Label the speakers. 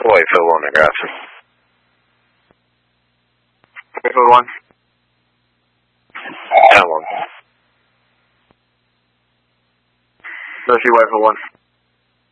Speaker 1: Whitefield 1, I got you.
Speaker 2: Whitefield 1.
Speaker 1: Down 1.
Speaker 2: Let's see Whitefield 1.